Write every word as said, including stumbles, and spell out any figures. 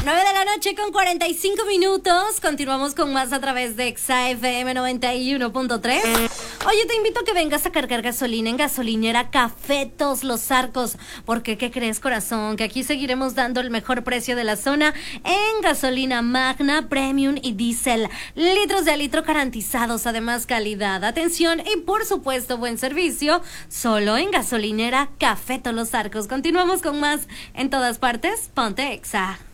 nueve de la noche con cuarenta y cinco minutos. Continuamos con más a través de Exa F M noventa y uno punto tres. Oye, te invito a que vengas a cargar gasolina en gasolinera Cafetos Los Arcos. Porque, ¿qué crees, corazón? Que aquí seguiremos dando el mejor precio de la zona en gasolina Magna, Premium y Diesel. Litros de a litro garantizados, además calidad, atención y por supuesto buen servicio. Solo en gasolinera Cafetos Los Arcos. Continuamos con más en todas partes. Ponte Exa.